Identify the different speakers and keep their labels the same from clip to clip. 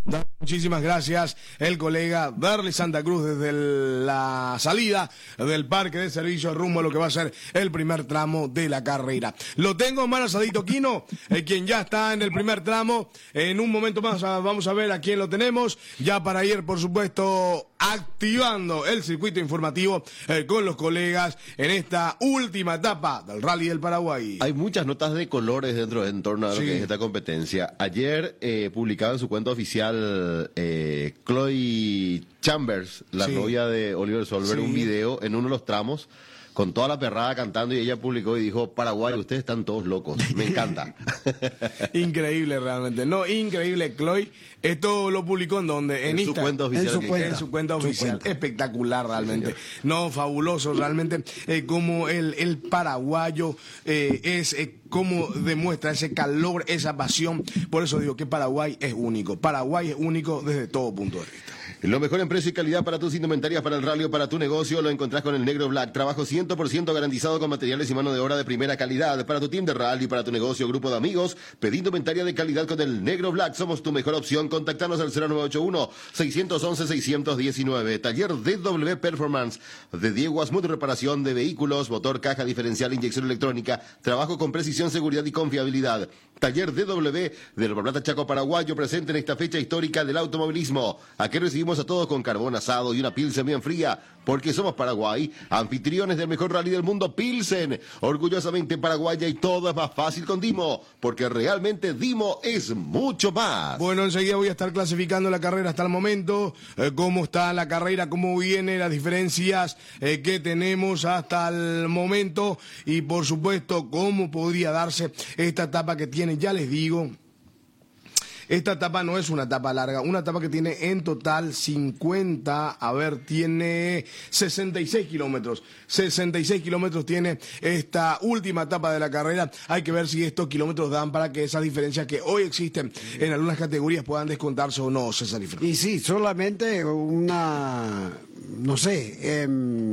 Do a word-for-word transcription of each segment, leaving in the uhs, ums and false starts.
Speaker 1: Muchísimas gracias, el colega Darly Santa Cruz desde el, la salida del parque de servicio rumbo a lo que va a ser el primer tramo de la carrera. Lo tengo más asadito Quino, eh, quien ya está en el primer tramo. En un momento más a, vamos a ver a quién lo tenemos, ya para ir, por supuesto, activando el circuito informativo eh, con los colegas en esta última etapa del Rally del Paraguay.
Speaker 2: Hay muchas notas de colores dentro en torno a lo
Speaker 1: Sí.
Speaker 2: que es esta competencia. Ayer eh, publicaba en su cuenta oficial eh, Chloe Chambers, la
Speaker 1: Sí.
Speaker 2: novia de Oliver Solberg,
Speaker 1: Sí.
Speaker 2: un video en uno de los tramos con toda la perrada cantando, y ella publicó y dijo: Paraguay, ustedes están todos locos, me encanta.
Speaker 1: Increíble realmente, no, increíble, Chloe. Esto lo publicó en donde, en,
Speaker 2: En su
Speaker 1: Insta-
Speaker 2: cuenta oficial
Speaker 1: en su
Speaker 2: que
Speaker 1: cuenta,
Speaker 2: queda.
Speaker 1: en su cuenta
Speaker 3: Su
Speaker 1: oficial,
Speaker 3: cuenta.
Speaker 1: espectacular realmente, no, fabuloso realmente, eh, como el, el paraguayo eh, es, eh, como demuestra ese calor, esa pasión. Por eso digo que Paraguay es único, Paraguay es único desde todo punto de vista.
Speaker 2: Lo mejor en precio y calidad para tus indumentarias, para el rally o para tu negocio, lo encontrás con el Negro Black. Trabajo cien por ciento garantizado con materiales y mano de obra de primera calidad. Para tu team de rally, para tu negocio, grupo de amigos, pedí indumentaria de calidad con el Negro Black. Somos tu mejor opción. Contactanos al cero nueve ocho uno, seis uno uno, seis uno nueve. Taller D W Performance de Diego Asmut, reparación de vehículos, motor, caja diferencial, inyección electrónica. Trabajo con precisión, seguridad y confiabilidad. Taller D W del Plata Chaco Paraguayo, presente en esta fecha histórica del automovilismo. Aquí recibimos a todos con carbón asado y una Pilsen bien fría, porque somos Paraguay, anfitriones del mejor rally del mundo, Pilsen, orgullosamente paraguaya, y todo es más fácil con Dimo, porque realmente Dimo es mucho más.
Speaker 1: Bueno, enseguida voy a estar clasificando la carrera hasta el momento, eh, cómo está la carrera, cómo viene, las diferencias eh, que tenemos hasta el momento, y por supuesto cómo podría darse esta etapa que tiene, ya les digo. Esta etapa no es una etapa larga, una etapa que tiene en total cincuenta, a ver, tiene sesenta y seis kilómetros. sesenta y seis kilómetros tiene esta última etapa de la carrera. Hay que ver si estos kilómetros dan para que esas diferencias que hoy existen en algunas categorías puedan descontarse o no, César y Fran.
Speaker 3: Y sí, solamente una, no sé, eh,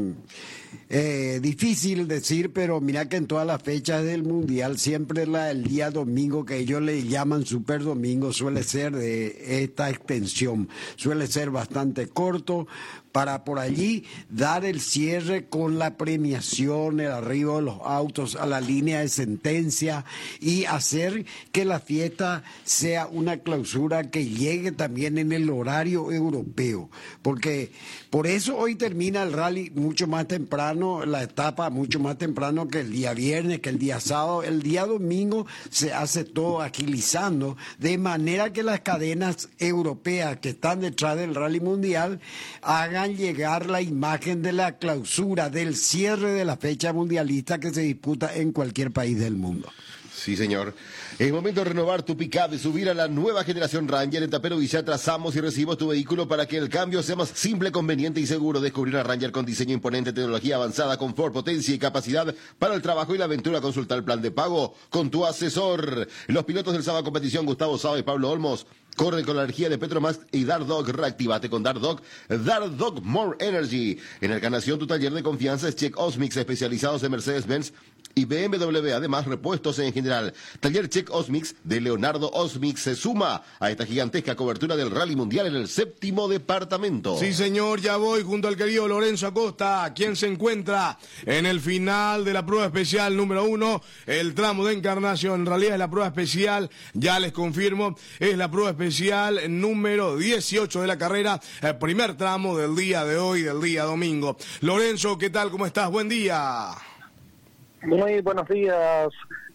Speaker 3: eh, difícil decir, pero mira que en todas las fechas del Mundial, siempre la, el día domingo, que ellos le llaman Super Domingo, suele ser de esta extensión, suele ser bastante corto, para por allí dar el cierre con la premiación, el arribo de los autos a la línea de sentencia, y hacer que la fiesta sea una clausura que llegue también en el horario europeo, porque por eso hoy termina el rally mucho más temprano, la etapa mucho más temprano que el día viernes, que el día sábado. El día domingo se hace todo agilizando, de manera que las cadenas europeas que están detrás del rally mundial hagan llegar la imagen de la clausura, del cierre de la fecha mundialista que se disputa en cualquier país del mundo.
Speaker 2: Sí, señor. Es momento de renovar tu pick-up, de subir a la nueva generación Ranger. En Tapero Villa trazamos y recibimos tu vehículo para que el cambio sea más simple, conveniente y seguro. Descubrir una Ranger con diseño imponente, tecnología avanzada, confort, potencia y capacidad para el trabajo y la aventura. Consulta el plan de pago con tu asesor. Los pilotos del sábado competición, Gustavo Saba y Pablo Olmos, corren con la energía de Petromax y Dardog. Reactivate con Dardog, Dardog More Energy. En Encarnación, tu taller de confianza es Check Osmix, especializados en Mercedes-Benz y B M W, además repuestos en general. Taller Check Osmix de Leonardo Osmix se suma a esta gigantesca cobertura del Rally Mundial en el séptimo departamento.
Speaker 1: Sí, señor, ya voy junto al querido Lorenzo Acosta, quien se encuentra en el final de la prueba especial número uno, el tramo de Encarnación. En realidad es la prueba especial, ya les confirmo, es la prueba especial número dieciocho de la carrera, el primer tramo del día de hoy, del día domingo. Lorenzo, ¿qué tal? ¿Cómo estás? Buen día.
Speaker 4: Muy buenos días,